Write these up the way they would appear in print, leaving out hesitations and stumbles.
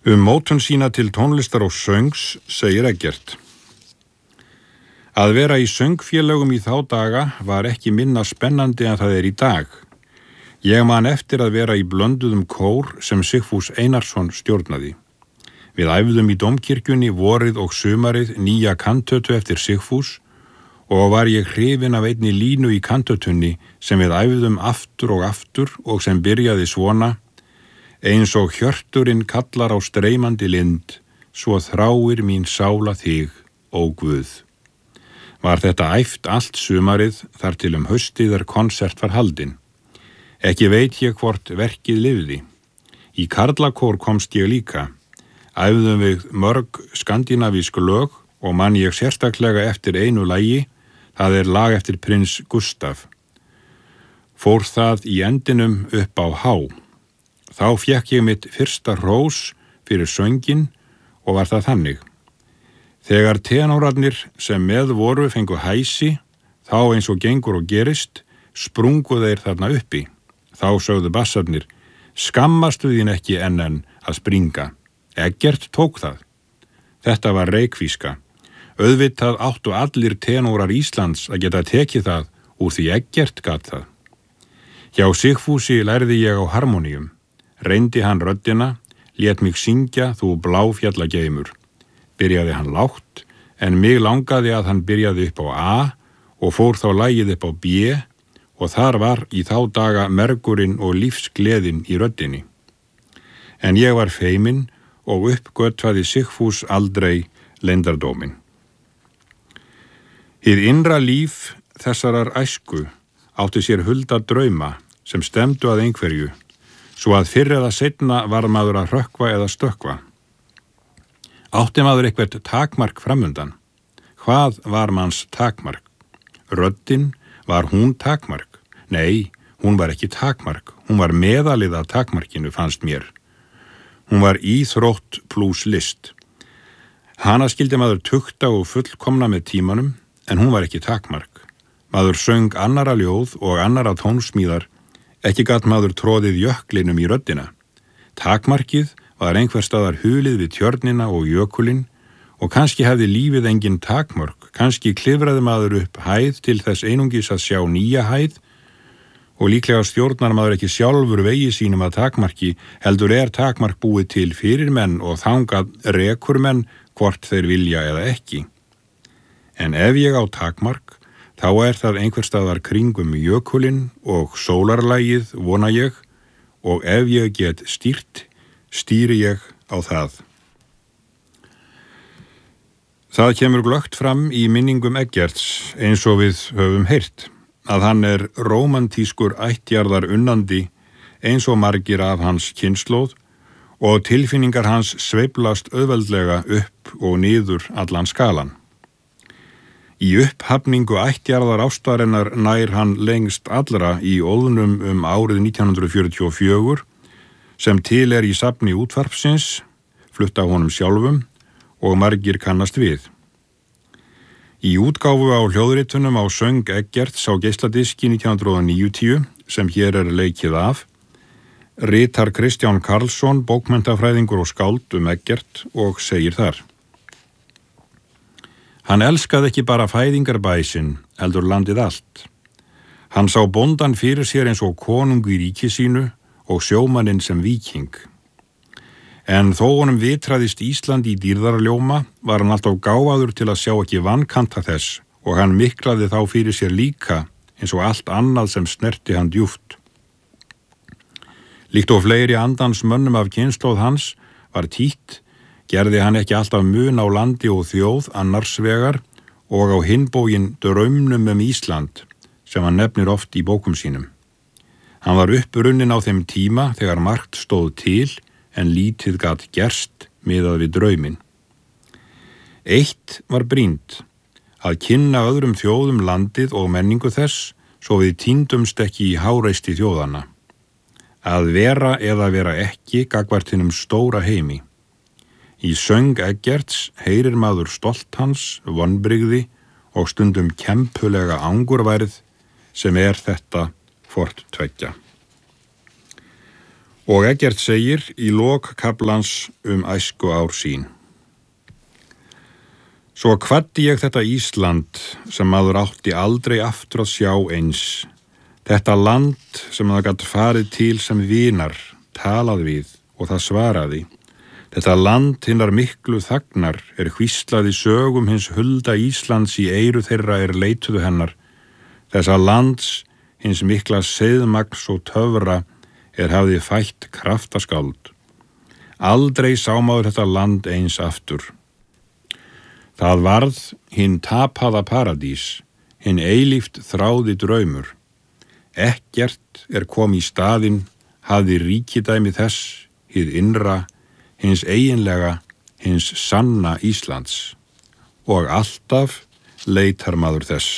Mótun sína til tónlistar og söngs segir Eggert. Að vera í söngfélögum í þá daga var ekki minna spennandi en það í dag. Ég man eftir að vera í blönduðum kór sem Sigfús Einarsson stjórnaði. Við æfðum í Dómkirkjunni vorið og sumarið nýja kantötu eftir Sigfús og var ég hrifin af einni línu í kantötunni sem við æfðum aftur og sem byrjaði svona: eins og hjörturinn kallar á streymandi lind, svo þráir mín sála þig, ó Guð. Var þetta æft allt sumarið þar til haustið konsert var haldin. Ekki veit ég hvort verkið lifði. Í karlakór komst ég líka. Æfðum við mörg skandinavísk lög og man ég sérstaklega eftir einu lagi, það lag eftir prins Gustaf. Fór það í endinum upp á há. Þá fékk ég mitt fyrsta hrós fyrir sönginn og var það þannig. Þegar tenórarnir sem með voru fengu hæsi, þá eins og gengur og gerist, sprungu þeir þarna uppi. Þá sögðu bassarnir: skammastu þín ekki enn að springa. Eggert tók það. Þetta var reykvíska. Auðvitað áttu allir tenórar Íslands að geta tekið það úr því Eggert gat það. Hjá Sigfúsi lærði ég á harmoníum. Reyndi hann röddina, lét mig syngja þú bláfjallageimur. Byrjaði hann lágt, en mig langaði að hann byrjaði upp á A og fór þá lagið upp á B og þar var í þá daga mergurinn og lífsgleðin í röddinni. En ég var feiminn og uppgötvaði Sigfús aldrei leyndardóminn. Hið innra líf þessarar æsku átti sér hulda drauma sem stefndu að einhverju, svo að fyrr eða seinna var maður að hrökkva eða stökkva. Átti maður eitthvert takmark framundan? Hvað var manns takmark? Röddin, var hún takmark? Nei, hún var ekki takmark. Hún var meðalið af takmarkinu, fannst mér. Hún var íþrótt plús list. Hana skildi maður tukta og fullkomna með tímanum, en hún var ekki takmark. Maður söng annara ljóð og annara tónsmíðar. Ekki gat maður tróðið jöklinum í röddina. Takmarkið var einhver staðar hulið við tjörnina og jökulinn og kannski hefði lífið engin takmörk, kannski klifraði maður upp hæð til þess einungis að sjá nýja hæð og líklega stjórnar maður ekki sjálfur vegi sínum að takmarki, heldur takmark búið til fyrir menn og þangað rekur menn hvort þeir vilja eða ekki. En ef ég á takmark, þá það einhver staðar kringum jökulinn og sólarlagið, vona ég, og ef ég get stýrt, stýri ég á það. Það kemur glöggt fram í minningum Eggerts, eins og við höfum heyrt, að hann rómantískur ættjarðar unnandi, eins og margir af hans kynslóð, og tilfinningar hans sveiflast auðveldlega upp og niður allan skalan. Í upphafningu ættjarðar ástarinnar nær hann lengst allra í óðnum árið 1944 sem til í safni útvarpsins, flutt af honum sjálfum og margir kannast við. Í útgáfu á hljóðritunum á söng Eggerts á geisladiski 1990 sem hér leikið af, ritar Kristján Karlsson, bókmenntafræðingur og skáld Eggert og segir þar: Hann elskaði ekki bara fæðingarbæsinn, heldur landið allt. Hann sá bóndan fyrir sér eins og konung í ríki sínu og sjómanninn sem víking. En þó honum vitraðist Ísland í dýrðarljóma, var hann alltaf gáfaður til að sjá ekki vankanta þess og hann miklaði þá fyrir sér líka eins og allt annað sem snerti hann djúpt. Líkt og fleiri andans mönnum af kynslóð hans var títt, gerði hann ekki alltaf mun á landi og þjóð annars vegar og á hinn bóginn draumnum Ísland sem hann nefnir oft í bókum sínum. Hann var upprunninn á þeim tíma þegar margt stóð til en lítið gat gerst miðað við drauminn. Eitt var brýnt, að kynna öðrum þjóðum landið og menningu þess svo við týndumst ekki í háreysti þjóðanna. Að vera eða vera ekki gagnvart hinum stóra heimi. Í söng Eggerts heyrir maður stolt hans, vonbrigði og stundum kempulega angurværð sem þetta hvort tveggja. Og Eggert segir í lok kaflans æsku ár sín. Svo kvaddi ég þetta Ísland sem maður átti aldrei aftur að sjá eins. Þetta land sem það gat farið til sem vinar, talað við og það svaraði. Þetta land hinnar miklu þagnar hvíslaði sögum hins hulda Íslands í eyru þeirra leituðu hennar. Þessa lands hins mikla seiðmagns og töfra hafði fætt kraftaskáld. Aldrei sá maður þetta land eins aftur. Það varð hinn tapaða paradís, hinn eilíft þráði draumur. Ekkert kom í staðinn, hafði ríkidæmi þess, hið innra, hins eiginlega, hins sanna Íslands. Og alltaf leitar maður þess.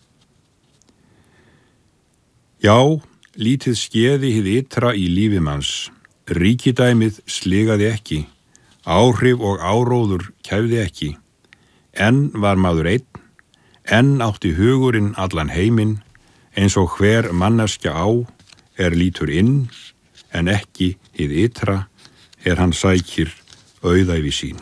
Já, lítið skeði hið ytra í lífi manns. Ríkidæmið sligaði ekki, áhrif og áróður kæfði ekki. Enn var maður einn, enn átti hugurinn allan heiminn, eins og hver manneskja á lítur inn, en ekki hið ytra hann sækir auðæfi sín.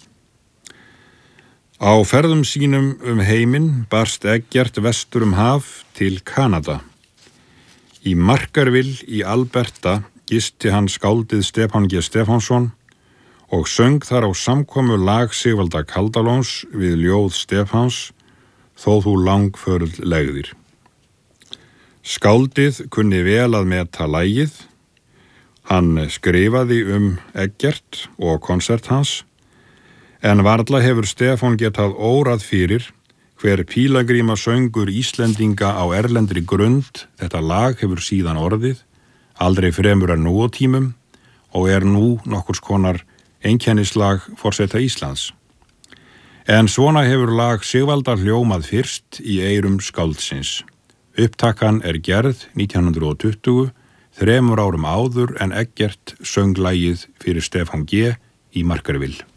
Á ferðum sínum heiminn barst Eggert vestur haf til Kanada. Í Markarvill í Alberta gisti hann skáldið Stefán G. Stefánsson og söng þar á samkomu lag Sigvalda Kaldalóns við ljóð Stefáns, Þó þú langförð legðir. Skáldið kunni vel að meta lagið. Hann skrifaði Eggert og konsert hans, en varla hefur Stefán getað órað fyrir hver pílagríma söngur Íslendinga á erlendri grund þetta lag hefur síðan orðið, aldrei fremur en nú á tímum og nú nokkurs konar einkennislag forseta Íslands. En svona hefur lag Sigvaldar hljómað fyrst í eyrum skáldsins. Upptakan gerð 1920, 3 árum áður en Eggert söng lagið fyrir Stefán G. í Markarvill.